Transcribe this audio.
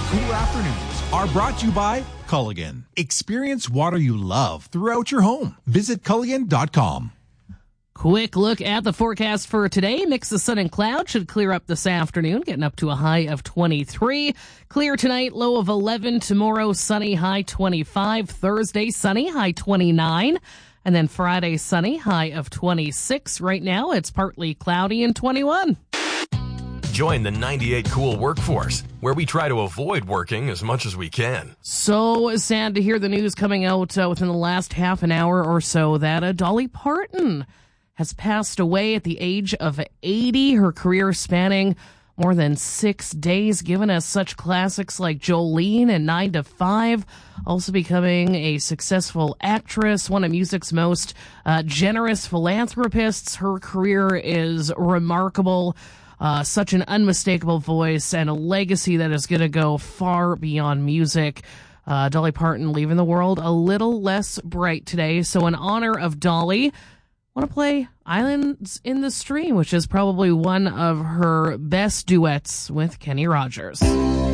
cool afternoons are brought to you by Culligan. Experience water you love throughout your home. Visit Culligan.com. Quick look at the forecast for today. Mix of sun and cloud should clear up this afternoon, getting up to a high of 23. Clear tonight, low of 11. Tomorrow, sunny, high 25. Thursday, sunny, high 29. And then Friday, sunny, high of 26. Right now, it's partly cloudy and 21. Join the 98 Cool workforce, where we try to avoid working as much as we can. So sad to hear the news coming out within the last half an hour or so that Dolly Parton has passed away at the age of 80. Her career spanning more than 6 days, giving us such classics like Jolene and 9 to 5. Also becoming a successful actress, one of music's most generous philanthropists. Her career is remarkable. Such an unmistakable voice and a legacy that is going to go far beyond music. Dolly Parton leaving the world a little less bright today. So in honor of Dolly, I want to play Islands in the Stream, which is probably one of her best duets with Kenny Rogers.